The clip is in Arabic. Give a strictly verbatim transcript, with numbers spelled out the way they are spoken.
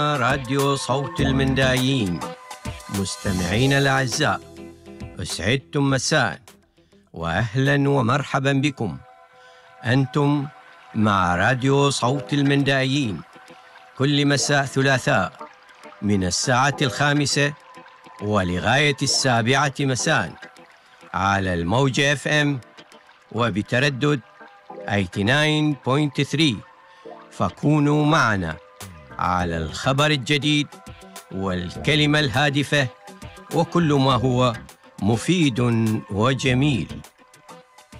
راديو صوت المندايين. مستمعين الأعزاء، أسعدتم مساء وأهلا ومرحبا بكم. أنتم مع راديو صوت المندايين كل مساء ثلاثاء من الساعة الخامسة ولغاية السابعة مساء على الموجة اف ام وبتردد ثمانية وثمانين فاصلة ثلاثة. فكونوا معنا على الخبر الجديد والكلمة الهادفة وكل ما هو مفيد وجميل.